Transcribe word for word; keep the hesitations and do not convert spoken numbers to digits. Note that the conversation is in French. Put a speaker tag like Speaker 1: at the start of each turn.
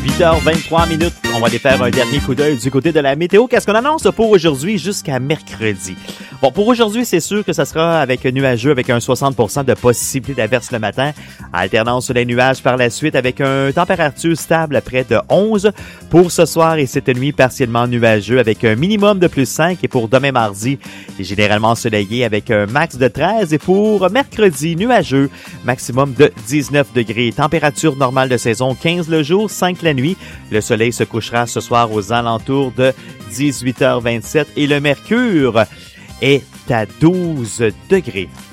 Speaker 1: huit heures vingt-trois minutes. On va aller faire un dernier coup d'œil du côté de la météo. Qu'est-ce qu'on annonce pour aujourd'hui jusqu'à mercredi? Bon, pour aujourd'hui, c'est sûr que ça sera avec nuageux, avec un soixante pour cent de possibilité d'averse le matin. Alternance sur les nuages par la suite avec une température stable à près de onze. Pour ce soir et cette nuit, partiellement nuageux avec un minimum de plus cinq. Et pour demain mardi, généralement ensoleillé avec un max de treize. Et pour mercredi, nuageux, maximum de dix-neuf degrés. Température normale de saison, quinze le jour, cinq la nuit. Le soleil se couchera ce soir aux alentours de dix-huit heures vingt-sept et le mercure est à douze degrés.